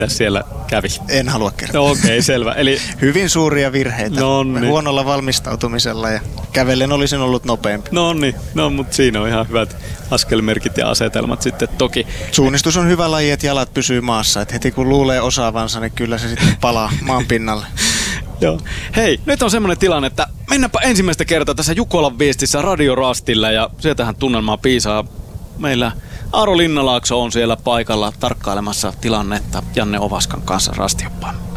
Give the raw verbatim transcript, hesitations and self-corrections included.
siellä kävi? En halua kertoa. No, okei, okay, selvä. Eli hyvin suuria virheitä. Nonni. Huonolla valmistautumisella ja kävellen olisin ollut nopeampi. No niin, no mutta siinä on ihan hyvät askelmerkit ja asetelmat sitten toki. Suunnistus on hyvä laji, että jalat pysyy maassa. Et heti kun luulee osaavansa, niin kyllä se sitten palaa maan pinnalle. Joo. Hei, nyt on semmoinen tilanne, että mennäänpä ensimmäistä kertaa tässä Jukolan viestissä Radio Rastilla ja sieltähän tunnelmaa piisaa. Meillä Aaro Linnalaakso on siellä paikalla tarkkailemassa tilannetta Janne Ovaskan kanssa rastioppaan.